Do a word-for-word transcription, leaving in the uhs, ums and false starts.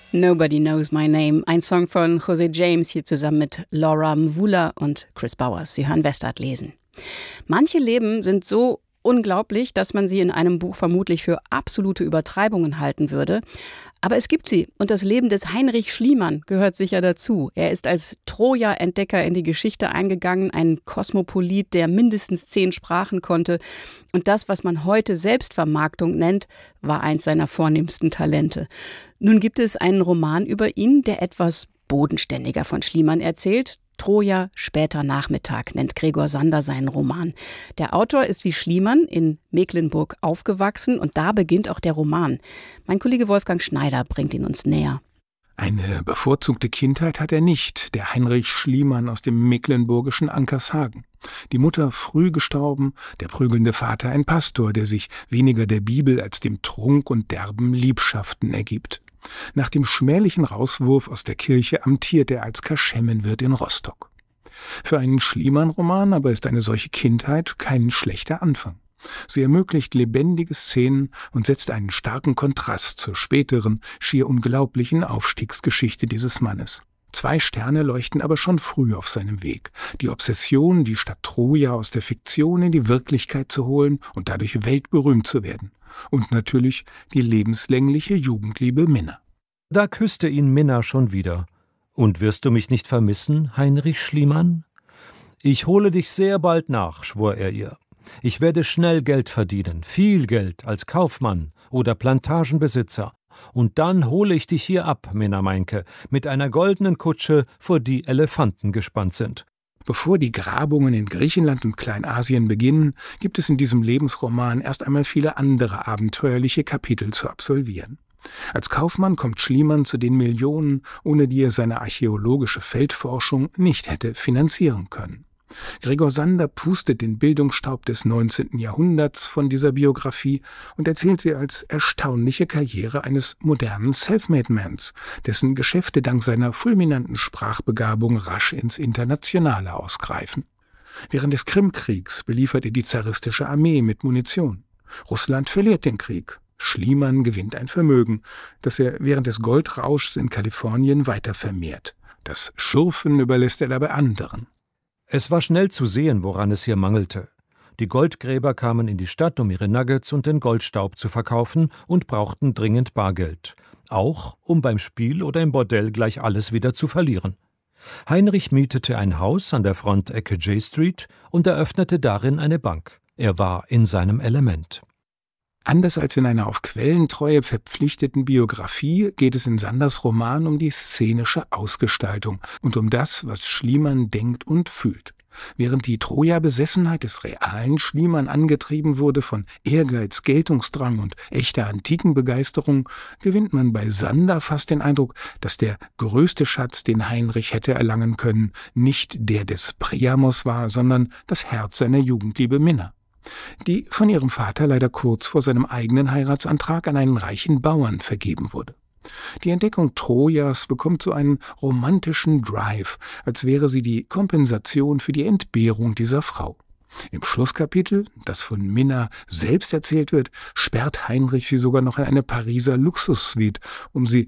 Nobody Knows My Name, ein Song von José James, hier zusammen mit Laura Mvula und Chris Bowers. Sie hören Westart lesen. Manche Leben sind so unglaublich, dass man sie in einem Buch vermutlich für absolute Übertreibungen halten würde. Aber es gibt sie und das Leben des Heinrich Schliemann gehört sicher dazu. Er ist als Troja-Entdecker in die Geschichte eingegangen, ein Kosmopolit, der mindestens zehn Sprachen konnte. Und das, was man heute Selbstvermarktung nennt, war eins seiner vornehmsten Talente. Nun gibt es einen Roman über ihn, der etwas bodenständiger von Schliemann erzählt. Troja, später Nachmittag, nennt Gregor Sander seinen Roman. Der Autor ist wie Schliemann in Mecklenburg aufgewachsen und da beginnt auch der Roman. Mein Kollege Wolfgang Schneider bringt ihn uns näher. Eine bevorzugte Kindheit hat er nicht, der Heinrich Schliemann aus dem mecklenburgischen Ankershagen. Die Mutter früh gestorben, der prügelnde Vater ein Pastor, der sich weniger der Bibel als dem Trunk und derben Liebschaften ergibt. Nach dem schmählichen Rauswurf aus der Kirche amtiert er als Kaschemmenwirt in Rostock. Für einen Schliemann-Roman aber ist eine solche Kindheit kein schlechter Anfang. Sie ermöglicht lebendige Szenen und setzt einen starken Kontrast zur späteren, schier unglaublichen Aufstiegsgeschichte dieses Mannes. Zwei Sterne leuchten aber schon früh auf seinem Weg. Die Obsession, die Stadt Troja aus der Fiktion in die Wirklichkeit zu holen und dadurch weltberühmt zu werden. Und natürlich die lebenslängliche Jugendliebe Minna. Da küsste ihn Minna schon wieder. »Und wirst du mich nicht vermissen, Heinrich Schliemann?« »Ich hole dich sehr bald nach«, schwor er ihr. »Ich werde schnell Geld verdienen, viel Geld, als Kaufmann oder Plantagenbesitzer. Und dann hole ich dich hier ab, Minna Meinke, mit einer goldenen Kutsche, vor die Elefanten gespannt sind.« Bevor die Grabungen in Griechenland und Kleinasien beginnen, gibt es in diesem Lebensroman erst einmal viele andere abenteuerliche Kapitel zu absolvieren. Als Kaufmann kommt Schliemann zu den Millionen, ohne die er seine archäologische Feldforschung nicht hätte finanzieren können. Gregor Sander pustet den Bildungsstaub des neunzehnten Jahrhunderts von dieser Biografie und erzählt sie als erstaunliche Karriere eines modernen Selfmade-Mans, dessen Geschäfte dank seiner fulminanten Sprachbegabung rasch ins Internationale ausgreifen. Während des Krimkriegs beliefert er die zaristische Armee mit Munition. Russland verliert den Krieg. Schliemann gewinnt ein Vermögen, das er während des Goldrauschs in Kalifornien weiter vermehrt. Das Schürfen überlässt er dabei anderen. Es war schnell zu sehen, woran es hier mangelte. Die Goldgräber kamen in die Stadt, um ihre Nuggets und den Goldstaub zu verkaufen und brauchten dringend Bargeld. Auch, um beim Spiel oder im Bordell gleich alles wieder zu verlieren. Heinrich mietete ein Haus an der Frontecke J Street und eröffnete darin eine Bank. Er war in seinem Element. Anders als in einer auf Quellentreue verpflichteten Biografie geht es in Sanders Roman um die szenische Ausgestaltung und um das, was Schliemann denkt und fühlt. Während die Troja-Besessenheit des realen Schliemann angetrieben wurde von Ehrgeiz, Geltungsdrang und echter Antikenbegeisterung, gewinnt man bei Sander fast den Eindruck, dass der größte Schatz, den Heinrich hätte erlangen können, nicht der des Priamos war, sondern das Herz seiner Jugendliebe Minna, die von ihrem Vater leider kurz vor seinem eigenen Heiratsantrag an einen reichen Bauern vergeben wurde. Die Entdeckung Trojas bekommt so einen romantischen Drive, als wäre sie die Kompensation für die Entbehrung dieser Frau. Im Schlusskapitel, das von Minna selbst erzählt wird, sperrt Heinrich sie sogar noch in eine Pariser Luxussuite, um sie